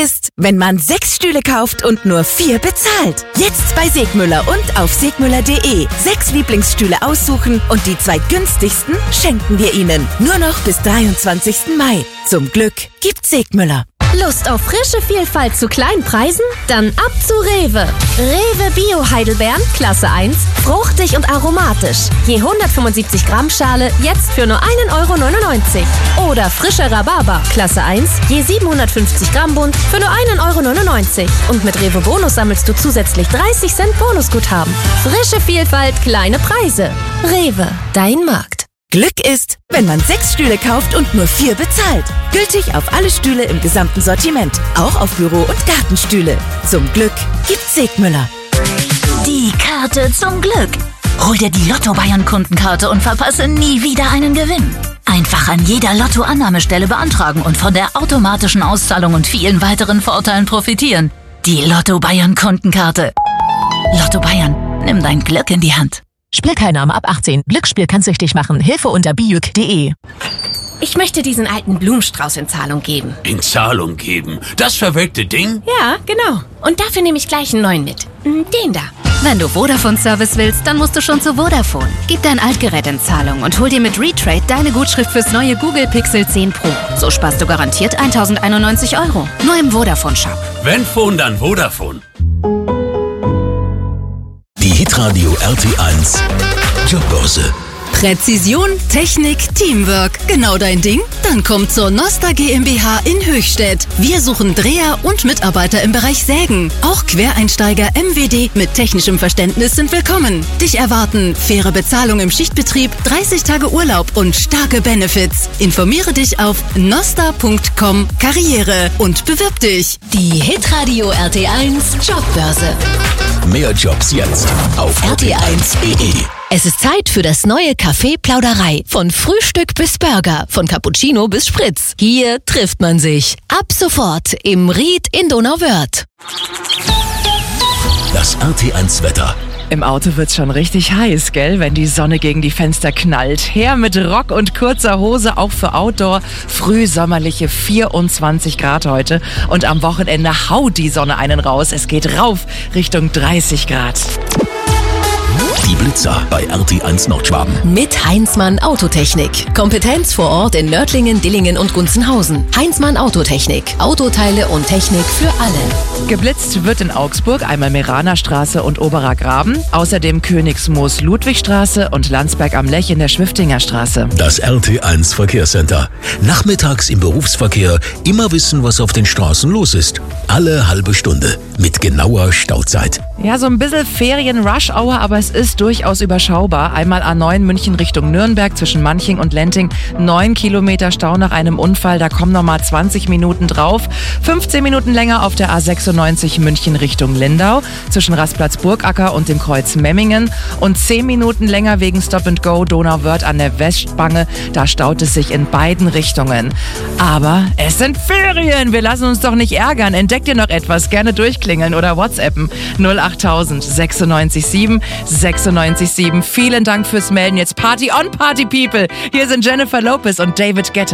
ist, wenn man 6 Stühle kauft und nur 4 bezahlt. Jetzt bei Segmüller und auf segmüller.de. 6 Lieblingsstühle aussuchen und die 2 günstigsten schenken wir Ihnen. Nur noch bis 23. Mai. Zum Glück gibt's Segmüller. Lust auf frische Vielfalt zu kleinen Preisen? Dann ab zu Rewe. Rewe Bio Heidelbeeren, Klasse 1, fruchtig und aromatisch. Je 175 Gramm Schale, jetzt für nur 1,99 €. Oder frischer Rhabarber, Klasse 1, je 750 Gramm Bund, für nur 1,99 €. Und mit Rewe Bonus sammelst du zusätzlich 30 Cent Bonusguthaben. Frische Vielfalt, kleine Preise. Rewe, dein Markt. Glück ist, wenn man 6 Stühle kauft und nur 4 bezahlt. Gültig auf alle Stühle im gesamten Sortiment. Auch auf Büro- und Gartenstühle. Zum Glück gibt's Segmüller. Die Karte zum Glück. Hol dir die Lotto-Bayern-Kundenkarte und verpasse nie wieder einen Gewinn. Einfach an jeder Lotto-Annahmestelle beantragen und von der automatischen Auszahlung und vielen weiteren Vorteilen profitieren. Die Lotto-Bayern-Kundenkarte. Lotto Bayern, nimm dein Glück in die Hand. Spielteilnahme ab 18. Glücksspiel kann süchtig machen. Hilfe unter bijuk.de. Ich möchte diesen alten Blumenstrauß in Zahlung geben. In Zahlung geben? Das verwelkte Ding? Ja, genau. Und dafür nehme ich gleich einen neuen mit. Den da. Wenn du Vodafone-Service willst, dann musst du schon zu Vodafone. Gib dein Altgerät in Zahlung und hol dir mit Retrade deine Gutschrift fürs neue Google Pixel 10 Pro. So sparst du garantiert 1.091 €. Nur im Vodafone-Shop. Wenn Phone, dann Vodafone. Die Hitradio RT1 Jobbörse. Präzision, Technik, Teamwork. Genau dein Ding? Dann komm zur Nosta GmbH in Höchstädt. Wir suchen Dreher und Mitarbeiter im Bereich Sägen. Auch Quereinsteiger MWD mit technischem Verständnis sind willkommen. Dich erwarten faire Bezahlung im Schichtbetrieb, 30 Tage Urlaub und starke Benefits. Informiere dich auf nosta.com Karriere und bewirb dich. Die Hitradio RT1 Jobbörse. Mehr Jobs jetzt auf rt1.de. Es ist Zeit für das neue Café Plauderei. Von Frühstück bis Burger, von Cappuccino bis Spritz. Hier trifft man sich. Ab sofort im Ried in Donauwörth. Das RT1 Wetter. Im Auto wird's schon richtig heiß, gell, wenn die Sonne gegen die Fenster knallt. Her mit Rock und kurzer Hose, auch für Outdoor. Frühsommerliche 24 Grad heute. Und am Wochenende haut die Sonne einen raus. Es geht rauf Richtung 30 Grad. Die Blitzer bei RT1 Nordschwaben. Mit Heinzmann Autotechnik. Kompetenz vor Ort in Nördlingen, Dillingen und Gunzenhausen. Heinzmann Autotechnik. Autoteile und Technik für alle. Geblitzt wird in Augsburg einmal Meranerstraße und Oberer Graben. Außerdem Königsmoos-Ludwigstraße und Landsberg am Lech in der Schwiftinger Straße. Das RT1 Verkehrscenter. Nachmittags im Berufsverkehr immer wissen, was auf den Straßen los ist. Alle halbe Stunde. Mit genauer Stauzeit. Ja, so ein bisschen Ferien-Rush-Hour, aber es ist durchaus überschaubar. Einmal A9 München Richtung Nürnberg zwischen Manching und Lenting. 9 Kilometer Stau nach einem Unfall, da kommen nochmal 20 Minuten drauf. 15 Minuten länger auf der A96 München Richtung Lindau zwischen Rastplatz Burgacker und dem Kreuz Memmingen. Und 10 Minuten länger wegen Stop-and-Go Donauwörth an der Westbange. Da staut es sich in beiden Richtungen. Aber es sind Ferien, wir lassen uns doch nicht ärgern. Entdeckt ihr noch etwas? Gerne durchklingeln oder WhatsAppen 08000 96 7 96 7. Vielen Dank fürs Melden. Jetzt Party on Party People. Hier sind Jennifer Lopez und David Guetta.